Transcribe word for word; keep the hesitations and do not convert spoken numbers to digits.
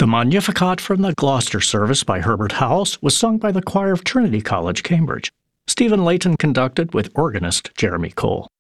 Magnificat from the Gloucester service by Herbert Howells was sung by the choir of Trinity College, Cambridge. Stephen Layton conducted with organist Jeremy Cole.